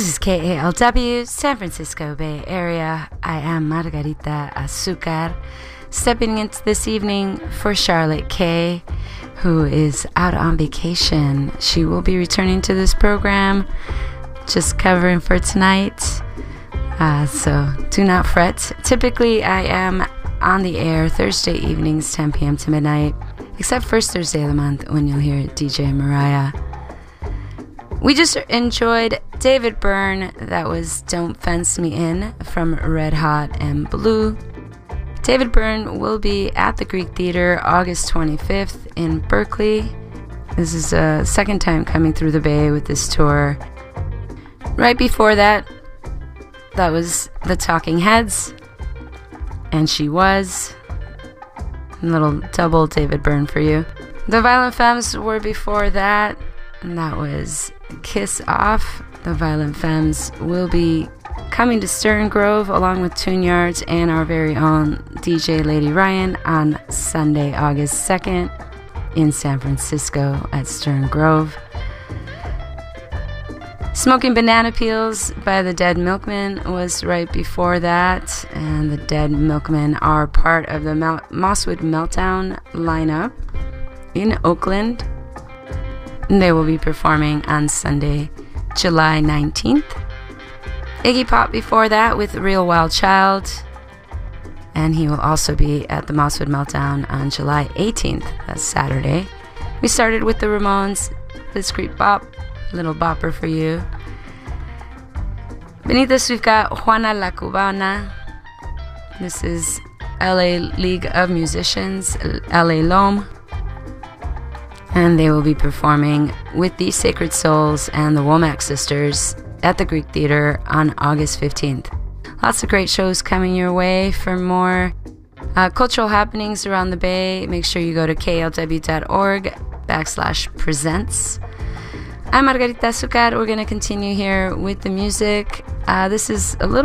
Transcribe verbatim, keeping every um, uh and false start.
This is K A L W, San Francisco Bay Area. I am Margarita Azucar, stepping into this evening for Charlotte K, who is out on vacation. She will be returning to this program, just covering for tonight. Uh, so do not fret. Typically, I am on the air Thursday evenings, ten p.m. to midnight, except first Thursday of the month when you'll hear D J Mariah. We just enjoyed David Byrne. That was Don't Fence Me In from Red Hot and Blue. David Byrne will be at the Greek Theater August twenty-fifth in Berkeley. This is a second time coming through the Bay with this tour. Right before that, that was the Talking Heads, and She Was. A little double David Byrne for you. The Violent Femmes were before that, and that was Kiss Off. The Violent Femmes will be coming to Stern Grove along with Tune Yards and our very own D J Lady Ryan on Sunday, August second in San Francisco at Stern Grove. Smoking Banana Peels by the Dead Milkmen was right before that, and the Dead Milkmen are part of the Mel- Mosswood Meltdown lineup in Oakland. And they will be performing on Sunday, July nineteenth. Iggy Pop before that with Real Wild Child, and he will also be at the Mosswood Meltdown on July eighteenth. That's Saturday. We started with the Ramones, Discreet Bop, little bopper for you. Beneath this, we've got Juana La Cubana. This is L A League of Musicians, L A L O M. And they will be performing with the Sacred Souls and the Womack Sisters at the Greek Theater on August fifteenth. Lots of great shows coming your way. For more uh, cultural happenings around the Bay, make sure you go to K L W dot org backslash presents. I'm Margarita Azucar. We're going to continue here with the music. Uh, this is a little